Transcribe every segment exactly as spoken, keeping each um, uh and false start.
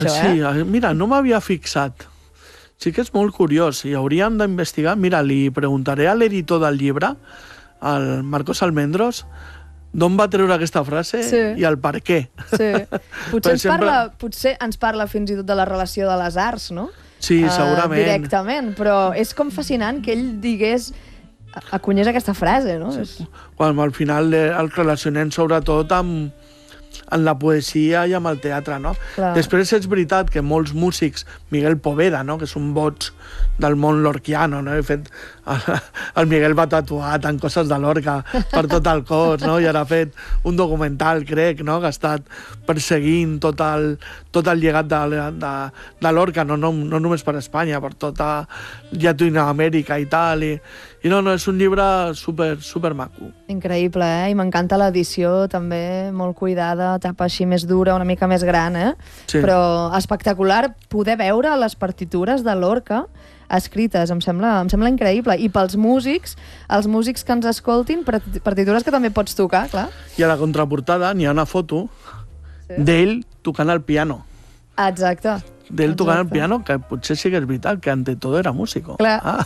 eh? Sí, mira, no m'havia fixat. Sí que és molt curiós i hauríem d'investigar. Mira, li preguntaré a l'editor del llibre, al Marcos Almendros, d'on va treure aquesta frase Sí. i el per què. Sí. Potser, ens sempre- parla, potser ens parla fins i tot de la relació de les arts, no? Sí, Eh, segurament. directament, però és com fascinant que ell digués, acunyés aquesta frase, no? És... Quan al final eh, el relacionem sobretot amb, amb la poesia i amb el teatre, no? Clar. Després és veritat que molts músics, Miguel Poveda, no?, que són bots del món lorquiano, no? De fet, el, el Miguel va tatuar tant coses de Lorca per tot el cos, no? I ara ha fet un documental, crec, no?, que ha estat perseguint tot el, tot el llegat de, de, de Lorca, no, no, no només per Espanya, per tota Llatinoamèrica i tal, i, i no, no, és un llibre super, super maco. Increïble, eh? I m'encanta l'edició, també, molt cuidada, tapa així més dura, una mica més gran, eh? Sí. Però espectacular poder veure les partitures de Lorca escrites, em sembla, em sembla increïble. I pels músics, els músics que ens escoltin, parti- partitures que també pots tocar, clar. I a la contraportada n'hi ha una foto Sí. d'ell tocant el piano. Exacte. D'ell tocant el Exacte. piano, que potser sí que és veritat, que ante todo era músico. Clar. Ah.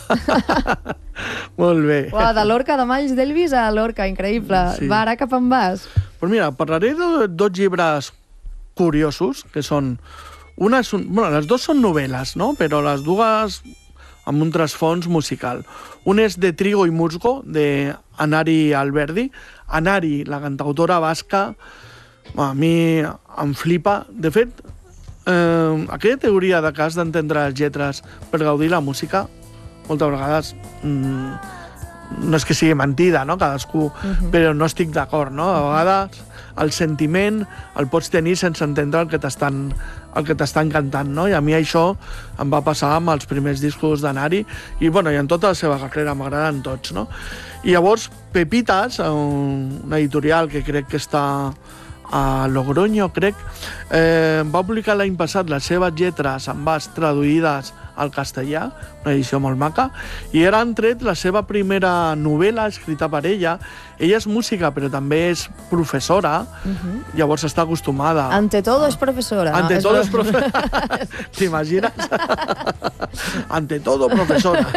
Molt bé. Uau, de Lorca, de Malls d'Elvis a Lorca, increïble. Sí. Va, ara cap on vas? Pues mira, parlaré de dos llibres curiosos, que són... Una és un... Bueno, les dues són novel·les, no? Però les dues amb un trasfons musical. Un és de Trigo i Musgo, de Anari Alberdi. Anari, la cantautora basca, a mi em flipa. De fet, eh, aquella teoria de que has d'entendre les lletres per gaudir la música, moltes vegades mm, no és que sigui mentida, no? Cadascú, uh-huh. però no estic d'acord, no? A vegades el sentiment el pots tenir sense entendre el que t'estan el que t'estan cantant, no? I a mi això em va passar amb els primers discos d'Anari i, bueno, i en tota la seva carrera m'agraden tots, no? I llavors Pepitas, una editorial que crec que està a Logroño, crec, eh, va publicar l'any passat les seves lletres en bas traduïdes al castellà, una edició molt maca, i era han tret la seva primera novel·la escrita per ella. Ella és música, però també és professora, Uh-huh. llavors està acostumada... Ante todo es professora. Ante És todo es pro- professora. T'imagines? Ante todo professora.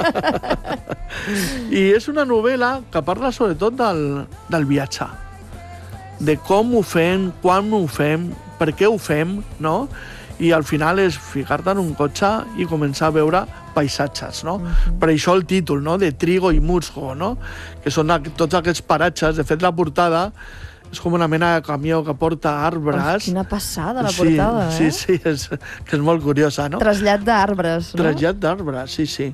I és una novel·la que parla sobretot del, del viatge, de com ho fem, quan ho fem, per què ho fem, no? I al final és ficar-te en un cotxe i començar a veure paisatges, no? Uh-huh. Per això el títol, no?, de Trigo i Musgo, no?, que són aqu- tots aquests paratges. De fet, la portada és com una mena de camió que porta arbres. Oh, quina passada, la portada, sí, eh? Sí, sí, és, que és molt curiosa, no? Trasllat d'arbres, no? Trasllat d'arbres, sí, sí.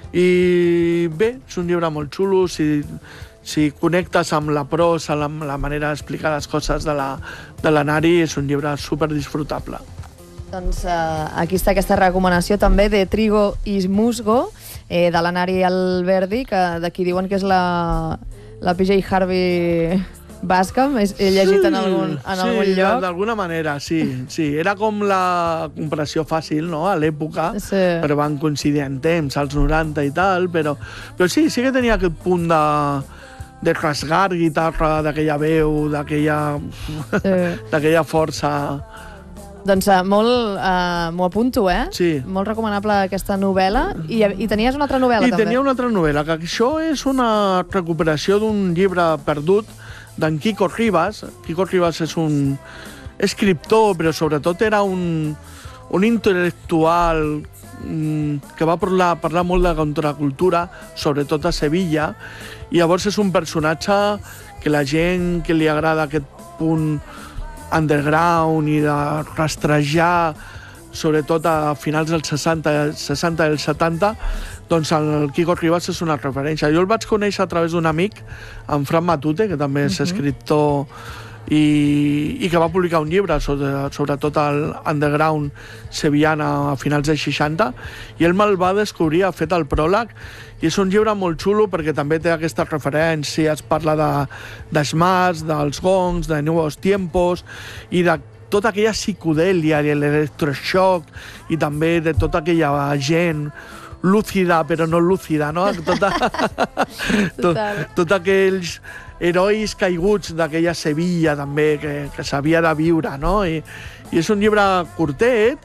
I bé, és un llibre molt xulo, si, si connectes amb la prosa, la, la manera d'explicar les coses de la, de l'Anari, és un llibre super disfrutable. Doncs uh, aquí està aquesta recomanació també de Trigo i Musgo, eh, de l'Anari Alberdi, que d'aquí diuen que és la, la P J Harvey basca, és- he llegit en algun, en sí, algun de- lloc. d'alguna manera, sí, sí. Era com la comparació fàcil, no?, a l'època, Sí. però van coincidir en temps, als noranta i tal, però, però sí, sí que tenia aquest punt de, de rasgar guitarra, d'aquella veu, d'aquella Sí. d'aquella força. Doncs uh, molt, uh, m'ho apunto, eh? Sí. Molt recomanable aquesta novel·la. I, I tenies una altra novel·la, I també. tenia una altra novel·la, que això és una recuperació d'un llibre perdut d'en Quico Rivas. Quico Rivas és un escriptor, però sobretot era un, un intel·lectual mm, que va parlar, parlar molt de contracultura, sobretot a Sevilla, i llavors és un personatge que la gent que li agrada aquest punt underground i de rastrejar, sobretot a finals dels seixanta, seixanta i els setanta, doncs el Quico Rivas és una referència. Jo el vaig conèixer a través d'un amic, en Fran Matute, que també és escriptor i, i que va publicar un llibre sobre, sobre tot el underground sevillana a finals dels seixanta, i ell me'l va descobrir, ha fet el pròleg, i és un llibre molt xulo perquè també té aquestes referències, parla de, de Smash, dels gongs, de Nuevos Tiempos, i de tota aquella psicodèlia i l'electroshock, i també de tota aquella gent lúcida, però no lúcida, no? Tota, tot, tot aquells herois caiguts d'aquella Sevilla, també, que, que s'havia de viure, no? I, i és un llibre curtet,